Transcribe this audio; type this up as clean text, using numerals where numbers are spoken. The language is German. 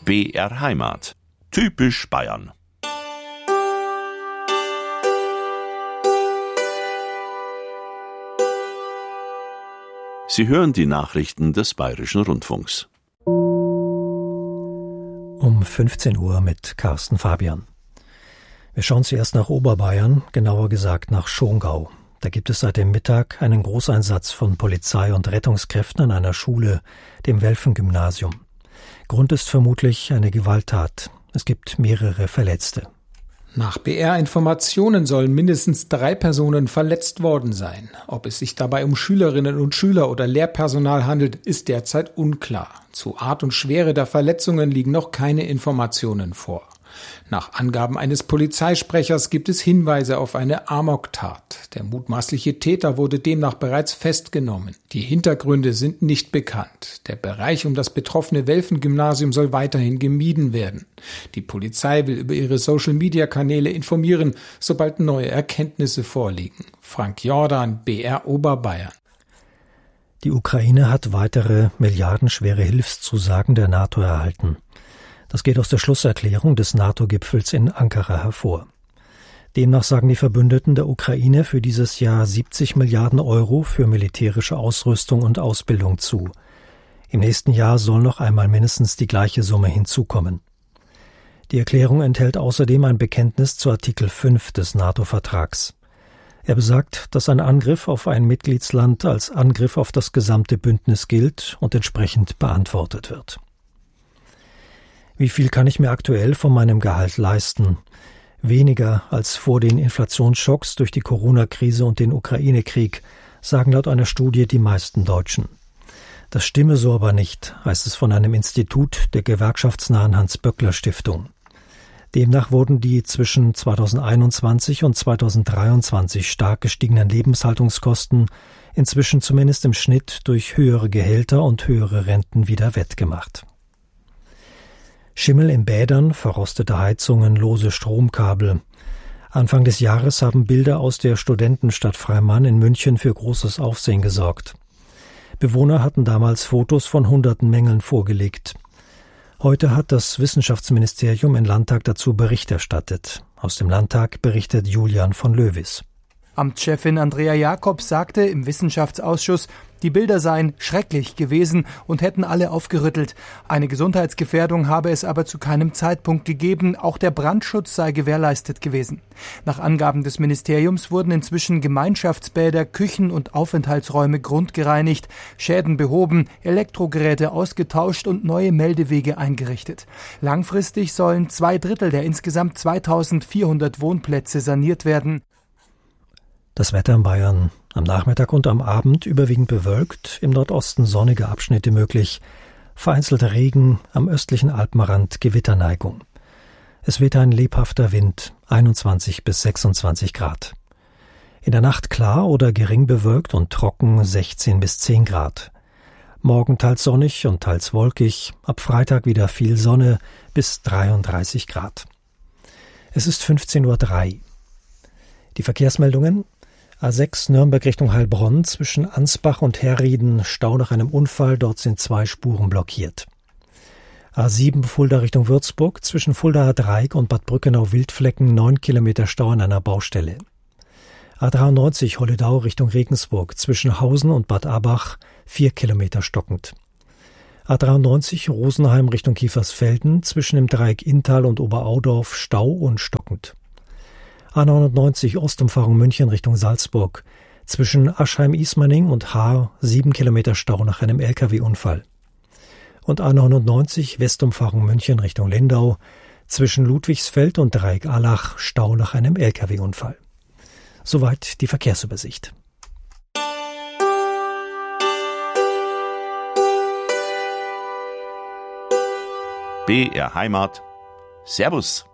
BR Heimat. Typisch Bayern. Sie hören die Nachrichten des Bayerischen Rundfunks. Um 15 Uhr mit Carsten Fabian. Wir schauen zuerst nach Oberbayern, genauer gesagt nach Schongau. Da gibt es seit dem Mittag einen Großeinsatz von Polizei und Rettungskräften an einer Schule, dem Welfen-Gymnasium. Grund ist vermutlich eine Gewalttat. Es gibt mehrere Verletzte. Nach BR-Informationen sollen mindestens 3 Personen verletzt worden sein. Ob es sich dabei um Schülerinnen und Schüler oder Lehrpersonal handelt, ist derzeit unklar. Zu Art und Schwere der Verletzungen liegen noch keine Informationen vor. Nach Angaben eines Polizeisprechers gibt es Hinweise auf eine Amoktat. Der mutmaßliche Täter wurde demnach bereits festgenommen. Die Hintergründe sind nicht bekannt. Der Bereich um das betroffene Welfen-Gymnasium soll weiterhin gemieden werden. Die Polizei will über ihre Social-Media-Kanäle informieren, sobald neue Erkenntnisse vorliegen. Frank Jordan, BR Oberbayern. Die Ukraine hat weitere milliardenschwere Hilfszusagen der NATO erhalten. Das geht aus der Schlusserklärung des NATO-Gipfels in Ankara hervor. Demnach sagen die Verbündeten der Ukraine für dieses Jahr 70 Milliarden Euro für militärische Ausrüstung und Ausbildung zu. Im nächsten Jahr soll noch einmal mindestens die gleiche Summe hinzukommen. Die Erklärung enthält außerdem ein Bekenntnis zu Artikel 5 des NATO-Vertrags. Er besagt, dass ein Angriff auf ein Mitgliedsland als Angriff auf das gesamte Bündnis gilt und entsprechend beantwortet wird. Wie viel kann ich mir aktuell von meinem Gehalt leisten? Weniger als vor den Inflationsschocks durch die Corona-Krise und den Ukraine-Krieg, sagen laut einer Studie die meisten Deutschen. Das stimme so aber nicht, heißt es von einem Institut der gewerkschaftsnahen Hans-Böckler-Stiftung. Demnach wurden die zwischen 2021 und 2023 stark gestiegenen Lebenshaltungskosten inzwischen zumindest im Schnitt durch höhere Gehälter und höhere Renten wieder wettgemacht. Schimmel in Bädern, verrostete Heizungen, lose Stromkabel. Anfang des Jahres haben Bilder aus der Studentenstadt Freimann in München für großes Aufsehen gesorgt. Bewohner hatten damals Fotos von hunderten Mängeln vorgelegt. Heute hat das Wissenschaftsministerium im Landtag dazu Bericht erstattet. Aus dem Landtag berichtet Julian von Löwis. Amtschefin Andrea Jacobs sagte im Wissenschaftsausschuss, die Bilder seien schrecklich gewesen und hätten alle aufgerüttelt. Eine Gesundheitsgefährdung habe es aber zu keinem Zeitpunkt gegeben. Auch der Brandschutz sei gewährleistet gewesen. Nach Angaben des Ministeriums wurden inzwischen Gemeinschaftsbäder, Küchen und Aufenthaltsräume grundgereinigt, Schäden behoben, Elektrogeräte ausgetauscht und neue Meldewege eingerichtet. Langfristig sollen 2/3 der insgesamt 2400 Wohnplätze saniert werden. Das Wetter in Bayern: am Nachmittag und am Abend überwiegend bewölkt, im Nordosten sonnige Abschnitte möglich, vereinzelter Regen, am östlichen Alpenrand Gewitterneigung. Es weht ein lebhafter Wind, 21 bis 26 Grad. In der Nacht klar oder gering bewölkt und trocken, 16 bis 10 Grad. Morgen teils sonnig und teils wolkig, ab Freitag wieder viel Sonne bis 33 Grad. Es ist 15:03 Uhr. Die Verkehrsmeldungen: A6 Nürnberg Richtung Heilbronn, zwischen Ansbach und Herrieden Stau nach einem Unfall, dort sind 2 Spuren blockiert. A7 Fulda Richtung Würzburg, zwischen Fuldaer Dreieck und Bad Brückenau-Wildflecken 9 Kilometer Stau an einer Baustelle. A93 Holledau Richtung Regensburg, zwischen Hausen und Bad Abach 4 Kilometer stockend. A93 Rosenheim Richtung Kiefersfelden, zwischen dem Dreieck Inntal und Oberaudorf Stau und stockend. A99 Ostumfahrung München Richtung Salzburg, zwischen Aschheim-Ismaning und Haar 7 Kilometer Stau nach einem Lkw-Unfall. Und A99 Westumfahrung München Richtung Lindau, zwischen Ludwigsfeld und Dreieck Allach Stau nach einem Lkw-Unfall. Soweit die Verkehrsübersicht. BR Heimat. Servus.